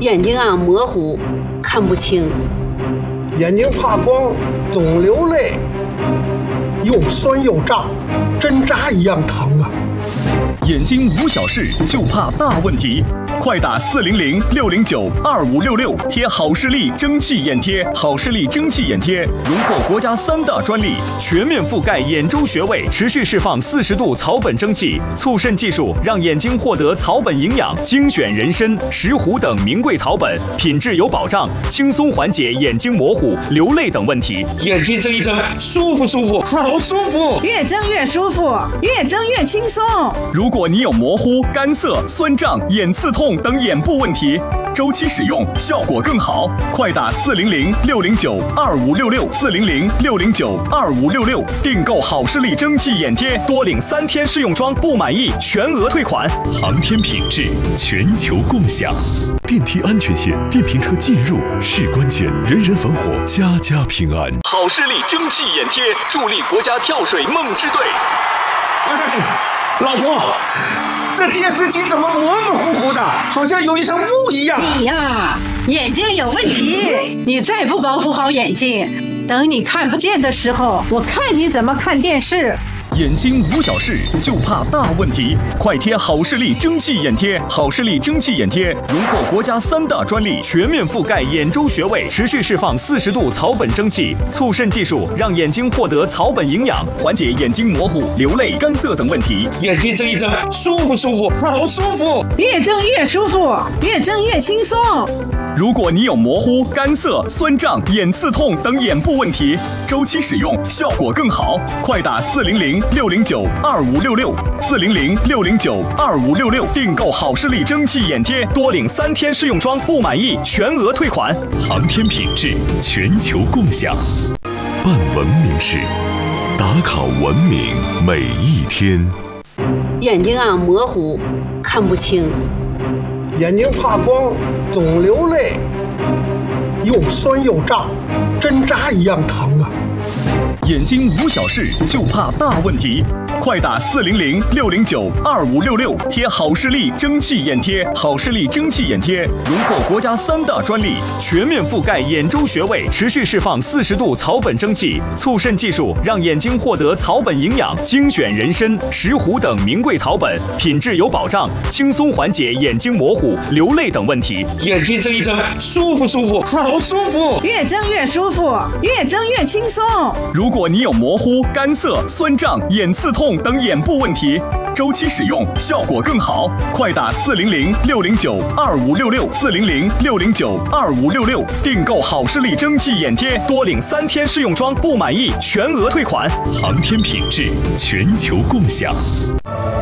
眼睛模糊，看不清， 眼睛怕光，总流泪，又酸又胀，针扎一样疼啊！ 眼睛无小事，就怕大问题。快打400-609-2566，贴好视力蒸汽眼贴。好视力蒸汽眼贴荣获国家3大专利，全面覆盖眼周穴位，持续释放40度草本蒸汽，促渗技术让眼睛获得草本营养，精选人参、石斛等名贵草本，品质有保障，轻松缓解眼睛模糊、流泪等问题。 眼睛睁一睁，舒服舒服，好舒服， 越睁越舒服，越睁越轻松。 如果你有模糊、干涩、酸胀、眼刺痛等眼部问题，周期使用效果更好。快打400-609-2566，400-609-2566，订购好视力蒸汽眼贴，多领3天试用装，不满意全额退款。航天品质，全球共享。 电梯安全线，电瓶车进入是关键，人人防火，家家平安。 好视力蒸汽眼贴，助力国家跳水梦之队。 老婆，这电视机怎么模模糊糊的，好像有一层雾一样？ 你呀，眼睛有问题，你再不保护好眼睛，等你看不见的时候，我看你怎么看电视。 眼睛无小事，就怕大问题。快贴好视力蒸汽眼贴。好视力蒸汽眼贴荣获国家3大专利，全面覆盖眼周穴位，持续释放40度草本蒸汽，促渗技术让眼睛获得草本营养，缓解眼睛模糊、流泪、干涩等问题。 眼睛睁一睁，舒服舒服，好舒服， 越睁越舒服，越睁越轻松。 如果你有模糊、干涩、酸胀、眼刺痛等眼部问题，周期使用效果更好。快打400-609-2566，400-609-2566，订购好视力蒸汽眼贴，多领3天试用装，不满意全额退款。航天品质，全球共享。 办文明事，打卡文明每一天。 眼睛模糊，看不清， 眼睛怕光，总流泪，又酸又胀，针扎一样疼啊！ 眼睛无小事，就怕大问题。快打400-609-2566，贴好视力蒸汽眼贴。好视力蒸汽眼贴荣获国家3大专利，全面覆盖眼周穴位，持续释放40度草本蒸汽，促渗技术让眼睛获得草本营养，精选人参、石斛等名贵草本，品质有保障，轻松缓解眼睛模糊、流泪等问题。 眼睛睁一睁，舒服舒服，好舒服， 越睁越舒服，越睁越轻松。 如果你有模糊、干涩、酸胀、眼刺痛等眼部问题，周期使用效果更好。快打400-609-2566，400-609-2566，订购好视力蒸汽眼贴，多领3天试用装，不满意全额退款。航天品质，全球共享。